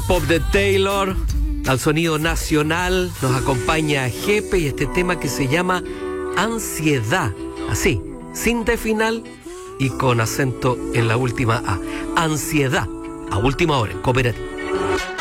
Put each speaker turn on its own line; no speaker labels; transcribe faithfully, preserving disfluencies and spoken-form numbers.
Pop de Taylor, al sonido nacional, nos acompaña Jepe y este tema que se llama Ansiedad, así, sin T final y con acento en la última A. Ansiedad, a última hora, en Cooperativa.